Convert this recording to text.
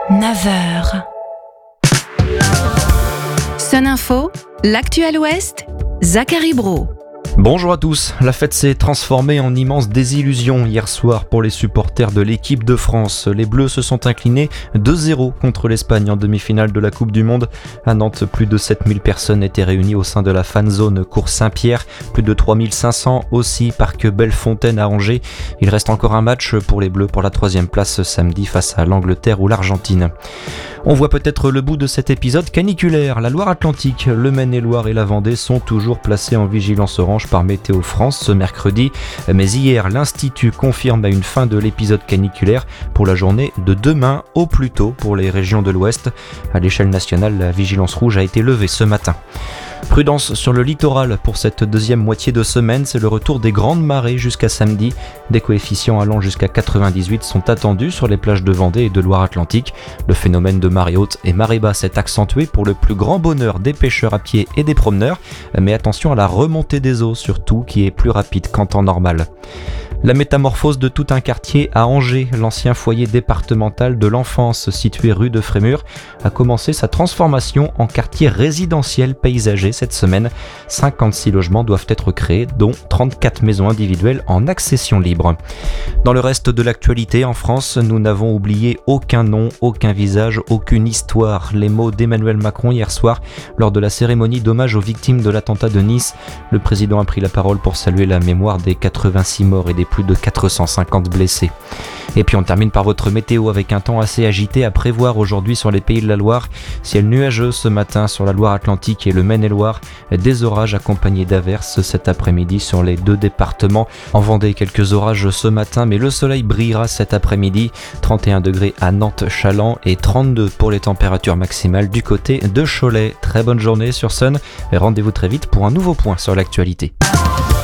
9h. Sun Info, l'actu à l'Ouest, Zachary Brault. Bonjour à tous, la fête s'est transformée en immense désillusion hier soir pour les supporters de l'équipe de France. Les Bleus se sont inclinés 2-0 contre l'Espagne en demi-finale de la Coupe du Monde. À Nantes, plus de 7000 personnes étaient réunies au sein de la fan zone Cours Saint-Pierre, plus de 3500 aussi Parc Bellefontaine à Angers. Il reste encore un match pour les Bleus pour la 3e place samedi face à l'Angleterre ou l'Argentine. On voit peut-être le bout de cet épisode caniculaire. La Loire-Atlantique, le Maine-et-Loire et la Vendée sont toujours placés en vigilance orange par Météo France ce mercredi. Mais hier, l'Institut confirme une fin de l'épisode caniculaire pour la journée de demain au plus tôt pour les régions de l'Ouest. À l'échelle nationale, la vigilance rouge a été levée ce matin. Prudence sur le littoral pour cette deuxième moitié de semaine, c'est le retour des grandes marées jusqu'à samedi. Des coefficients allant jusqu'à 98 sont attendus sur les plages de Vendée et de Loire-Atlantique. Le phénomène de marée haute et marée basse est accentué pour le plus grand bonheur des pêcheurs à pied et des promeneurs. Mais attention à la remontée des eaux surtout qui est plus rapide qu'en temps normal. La métamorphose de tout un quartier à Angers, l'ancien foyer départemental de l'enfance situé rue de Frémur, a commencé sa transformation en quartier résidentiel paysager cette semaine. 56 logements doivent être créés, dont 34 maisons individuelles en accession libre. Dans le reste de l'actualité, en France, nous n'avons oublié aucun nom, aucun visage, aucune histoire. Les mots d'Emmanuel Macron hier soir, lors de la cérémonie d'hommage aux victimes de l'attentat de Nice. Le président a pris la parole pour saluer la mémoire des 86 morts et des plus de 450 blessés. Et puis on termine par votre météo avec un temps assez agité à prévoir aujourd'hui sur les Pays de la Loire. Ciel nuageux ce matin sur la Loire-Atlantique et le Maine-et-Loire. Des orages accompagnés d'averses cet après-midi sur les deux départements. En Vendée, quelques orages ce matin, mais le soleil brillera cet après-midi. 31 degrés à Nantes-Chaland et 32 pour les températures maximales du côté de Cholet. Très bonne journée sur Sun et rendez-vous très vite pour un nouveau point sur l'actualité.